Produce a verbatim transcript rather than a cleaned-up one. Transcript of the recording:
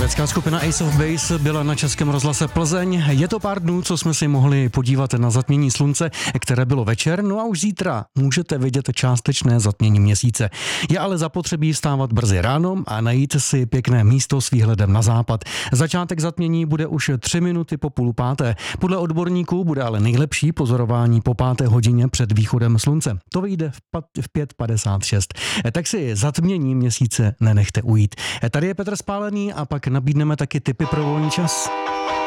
Pecká skupina Ace of Base byla na Českém rozhlase Plzeň. Je to pár dnů, co jsme si mohli podívat na zatmění slunce, které bylo večer, no a už zítra můžete vidět částečné zatmění měsíce. Je ale zapotřebí vstávat brzy ráno a najít si pěkné místo s výhledem na západ. Začátek zatmění bude už tři minuty po půl páté. Podle odborníků bude ale nejlepší pozorování po páté hodině před východem slunce. To vyjde v pět padesát šest. Tak si zatmění měsíce nenechte ujít. Tady je Petr Spálený a pak nabídneme taky tipy pro volný čas.